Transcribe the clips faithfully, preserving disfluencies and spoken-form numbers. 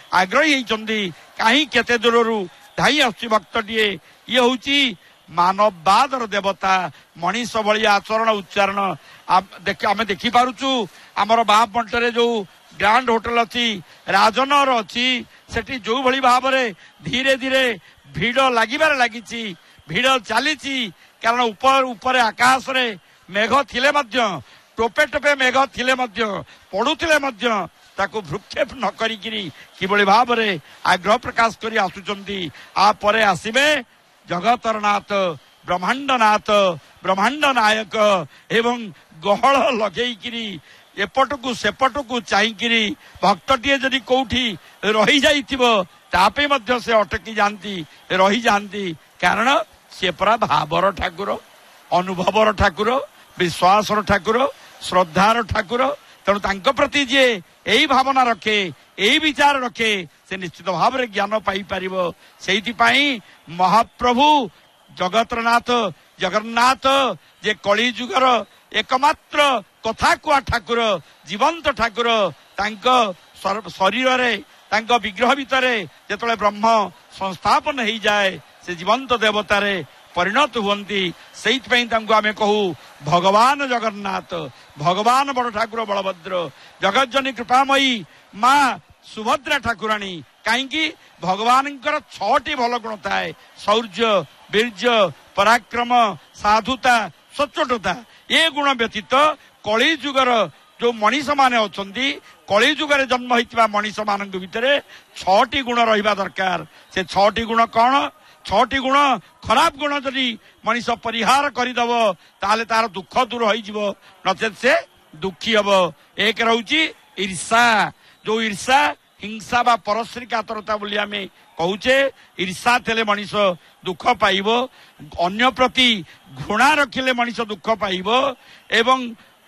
आग्रही होती कहीं केते दूररू धाई आसुची भक्तटीए ये हूँ मानववादर देवता मनीष भली आचरण उच्चारण आम देखी पारुचु आमर बापंटरे जो ग्रांड होटल अच्छी राजनर अच्छी सेठी जो भली भाव में धीरे धीरे भिड़ लागिबार लगी भिड़ चली कारण ऊपर ऊपर आकाश रे मेघ थिले मध्य टोपे टोपे मेघ थिले मध्य पड़ुथिले मध्य ताकू भ्रुक्षेप न करी किभली भाव में आग्रह प्रकाश करी आसुचंती आ परे आसिबे जगतर नाथ ब्रह्मांड नाथ ब्रह्मांड नायक एवं गहल लगेइकिरी एपटकू सेपटकू चाहिकिरी भक्तटीए जदि कोठी रही जाइथिबो तापे मध्य से अटकी जाती रही जाती कारण से परा भावर ठाकुर अनुभवर ठाकुर विश्वास ठाकुर श्रद्धार ठाकुर तेणु तांको प्रति जे यही भावना रखे यही विचार रखे से निश्चित भाव में ज्ञान पाई परिबो सेइति पई महाप्रभु जगतनाथ जगन्नाथ जे कली जुगर एकमात्र कथा कुआ ठाकुर जीवंत ठाकुर तांको शरीर रे तांको विग्रह भितरे जेतले ब्रह्म संस्थापन हो जाए से जीवंत देवता रे परिणत हुंती से आम कहू भगवान जगन्नाथ भगवान बड़ ठाकुर बलभद्र जगज्जनी कृपामयी माँ सुभद्रा ठाकुराणी कहीं भगवान छटी भल गुण थाए शौर्य वीर्य पराक्रम साधुता सच्चोटता ये गुण व्यतीत कली जुगर जो मनीष माने अछंती कली जुगर जन्म होइतिबा मनीष मान भितर छटी गुण रहिबा दरकार से छटी गुण कौन छटी गुण खराब गुण जदि मनीष परिहार करदेव ताले तार दुख दूर हो नचेत से दुखी हम एक रोची ईर्षा जो ईर्षा हिंसा बा परश्री कातरता बोली आम कहूचे ईर्षा थे मनीष दुख पाइब अन्य प्रति घृणा रखिले मनीष दुख पाइब एवं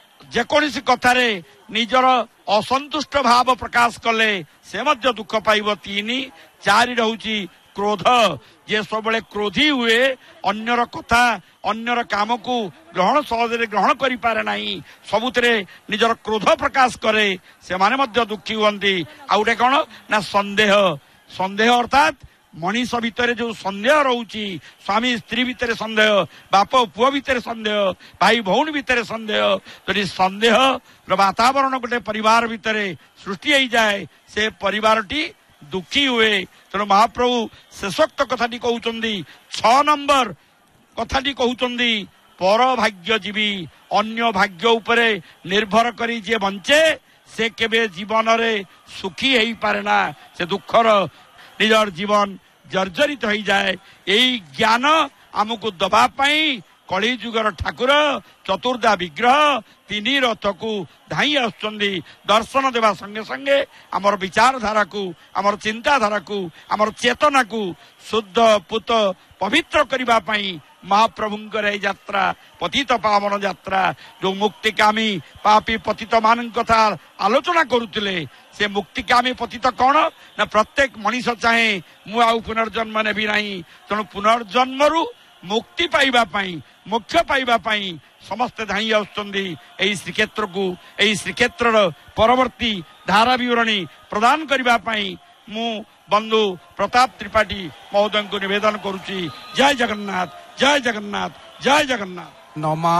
जेकोसी कथारे निजर असंतुष्ट भाव प्रकाश कले से मध्य दुख पाइब तीन चारि रहूची क्रोध जे सब क्रोधी हुए अन्यर कथा अन्यर काम को ग्रहण सहजरे ग्रहण करि पारे नाही सबुतरे निजर क्रोध प्रकाश करे से माने मध्य दुखी हुंती आउटे कौन ना संदेह संदेह अर्थात मनीष भितर जो संदेह रोची स्वामी स्त्री भितर संदेह बाप पुओ भितर संदेह भाई भौणी भितर संदेह जदि संदेह वातावरण गोटे परिवार भितर सृष्टि हो जाए से परिवारटी दुखी हुए तेणु महाप्रभु शेषोक्त कथाटी कहउचंदी छ नंबर कथाटी कहउचंदी पर भाग्य जीवी अन्य भाग्य उपरे निर्भर करी जे बंचे से केबे जीवन रे सुखी हेई पारे ना से दुखर निजर जीवन जर्जरित हो जाए यही ज्ञान आमको दबा पाई कली जुगर ठाकुर चतुर्धा विग्रह तीन रथ को धाई आसुचंदी दर्शन देवा संगे संगे आमर विचारधारा को आमर चिंताधारा को आमर चेतना को शुद्ध पुत पवित्र करबा पई महाप्रभुंकर ए यात्रा पतित पावन यात्रा जो मुक्तिकामी पापी पतित मान कथा आलोचना करुले से मुक्तिकामी पतित कौन ना प्रत्येक मनीष चाहे मु आउ पुनर्जन्म नेबी नहीं तेणु पुनर्जन्म रु मुक्ति पाइबा पाई मोक्ष पाइबा पाई समस्ते धाई आसुचंदी एई श्रीक्षेत्र को एई श्रीक्षेत्र परवर्ती धारा विवरणी प्रदान करबा पाई मु बंधु प्रताप त्रिपाठी महोदय को निवेदन करुची। जय जगन्नाथ जय जगन्नाथ जय जगन्नाथ। नमा